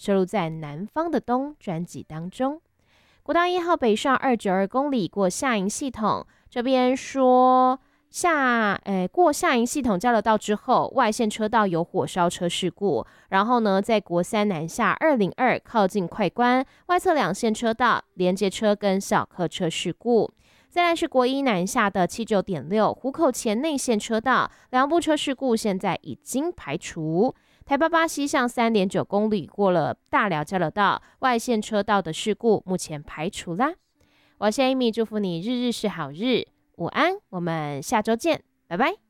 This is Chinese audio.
收录在《南方的冬》专辑当中。国道1号北上292公里过下营系统，这边说过下营系统交流道之后，外线车道有火烧车事故，然后呢，在国3南下202靠近快关外侧2线车道连接车跟小客车事故。再来是国1南下的79.6湖口前内线车道2部车事故，现在已经排除。台88西向3.9公里过了大寮交流道外线车道的事故，目前排除啦。我是 Amy， 祝福你日日是好日，午安，我们下周见，拜拜。